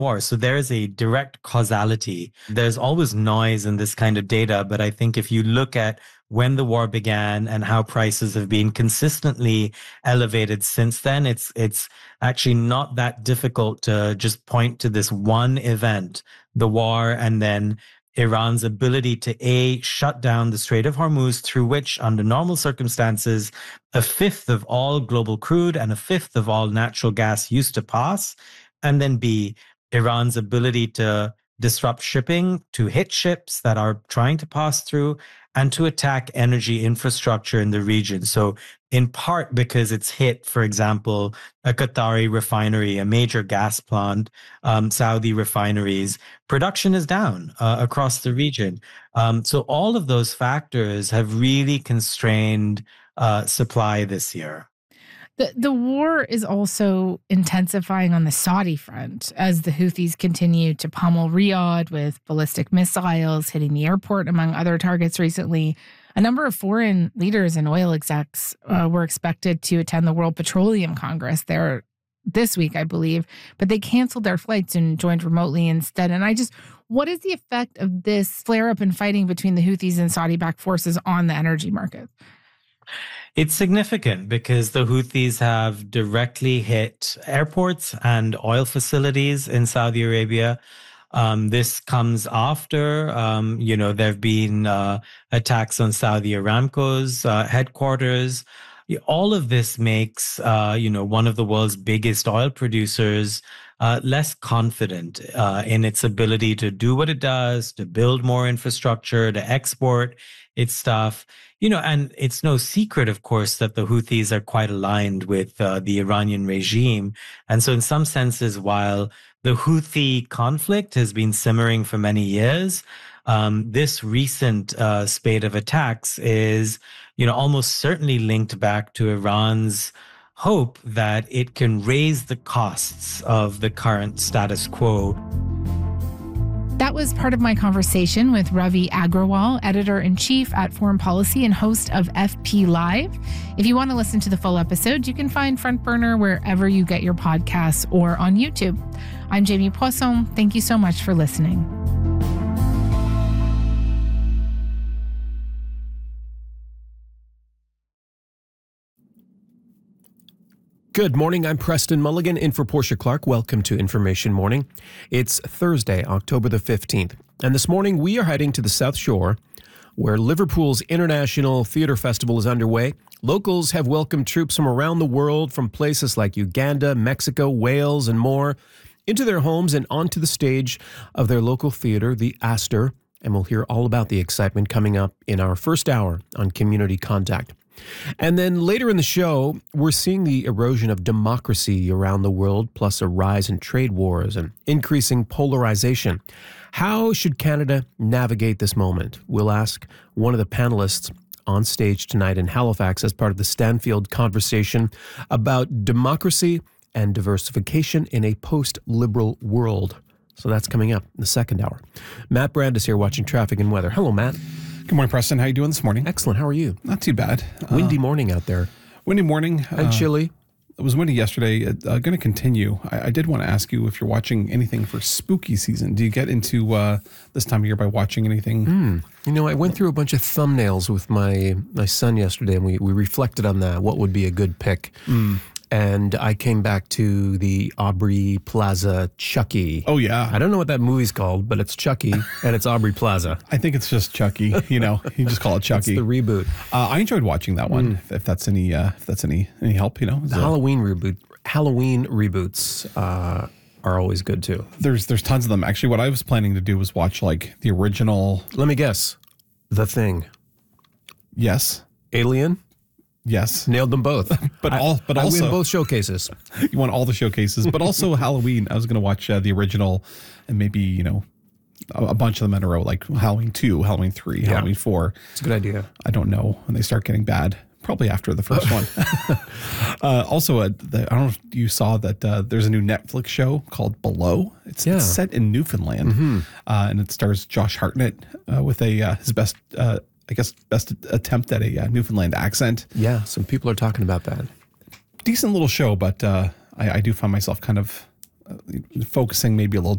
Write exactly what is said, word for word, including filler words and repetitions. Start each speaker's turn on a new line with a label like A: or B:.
A: war. So there is a direct causality. There's always noise in this kind of data, but I think if you look at when the war began and how prices have been consistently elevated since then, it's it's actually not that difficult to just point to this one event, the war, and then Iran's ability to A, shut down the Strait of Hormuz, through which, under normal circumstances, a fifth of all global crude and a fifth of all natural gas used to pass, and then B, Iran's ability to disrupt shipping, to hit ships that are trying to pass through, and to attack energy infrastructure in the region. So in part because it's hit, for example, a Qatari refinery, a major gas plant, um, Saudi refineries, production is down uh, across the region. Um, so all of those factors have really constrained uh, supply this year.
B: The, the war is also intensifying on the Saudi front as the Houthis continue to pummel Riyadh with ballistic missiles hitting the airport, among other targets recently. A number of foreign leaders and oil execs uh, were expected to attend the World Petroleum Congress there this week, I believe, but they canceled their flights and joined remotely instead. And I just, what is the effect of this flare-up in fighting between the Houthis and Saudi-backed forces on the energy market?
A: It's significant because the Houthis have directly hit airports and oil facilities in Saudi Arabia. Um, this comes after, um, you know, there have been uh, attacks on Saudi Aramco's uh, headquarters. All of this makes, uh, you know, one of the world's biggest oil producers uh, less confident uh, in its ability to do what it does, to build more infrastructure, to export its stuff. You know, and it's no secret, of course, that the Houthis are quite aligned with uh, the Iranian regime. And so in some senses, while the Houthi conflict has been simmering for many years, um, this recent uh, spate of attacks is, you know, almost certainly linked back to Iran's hope that it can raise the costs of the current status quo.
B: That was part of my conversation with Ravi Agrawal, editor-in-chief at Foreign Policy and host of F P Live. If you want to listen to the full episode, you can find Front Burner wherever you get your podcasts or on YouTube. I'm Jamie Poisson. Thank you so much for listening.
C: Good morning. I'm Preston Mulligan in for Portia Clark. Welcome to Information Morning. It's Thursday, October the fifteenth. And this morning we are heading to the South Shore, where Liverpool's International Theatre Festival is underway. Locals have welcomed troops from around the world, from places like Uganda, Mexico, Wales, and more, into their homes and onto the stage of their local theatre, the Astor. And we'll hear all about the excitement coming up in our first hour on Community Contact. And then later in the show, we're seeing the erosion of democracy around the world, plus a rise in trade wars and increasing polarization. How should Canada navigate this moment? We'll ask one of the panelists on stage tonight in Halifax as part of the Stanfield conversation about democracy and diversification in a post-liberal world. So that's coming up in the second hour. Matt Brand is here watching traffic and weather. Hello, Matt.
D: Good morning, Preston. How are you doing this morning?
C: Excellent. How are you?
D: Not too bad.
C: Windy
D: uh,
C: morning out there.
D: Windy morning.
C: And uh, chilly.
D: It was windy yesterday. Uh, going to continue. I, I did want to ask you if you're watching anything for spooky season. Do you get into uh, this time of year by watching anything?
C: Mm. You know, I went through a bunch of thumbnails with my, my son yesterday, and we, we reflected on that. What would be a good pick? Mm. And I came back to the Aubrey Plaza Chucky.
D: Oh, yeah.
C: I don't know what that movie's called, but it's Chucky, and it's Aubrey Plaza.
D: I think it's just Chucky. You know, you just call it Chucky.
C: It's the reboot.
D: Uh, I enjoyed watching that one. Mm. If that's any, uh, if that's any, any help, you know.
C: The Halloween reboot, Halloween reboots uh, are always good too.
D: There's there's tons of them. Actually, what I was planning to do was watch like the original.
C: Let me guess. The Thing.
D: Yes.
C: Alien.
D: Yes.
C: Nailed them both.
D: but all, but
C: I
D: also
C: win both showcases.
D: You won all the showcases, but also Halloween. I was going to watch uh, the original and maybe, you know, a, a bunch of them in a row, like Halloween two, Halloween three, yeah. Halloween four.
C: It's a good idea.
D: I don't know when they start getting bad. Probably after the first one. uh, also, uh, the, I don't know if you saw that uh, there's a new Netflix show called Below. It's, yeah. it's set in Newfoundland, mm-hmm. uh, and it stars Josh Hartnett uh, with a uh, his best uh, I guess, best attempt at a uh, Newfoundland accent.
C: Yeah, some people are talking about that.
D: Decent little show, but uh, I, I do find myself kind of uh, focusing maybe a little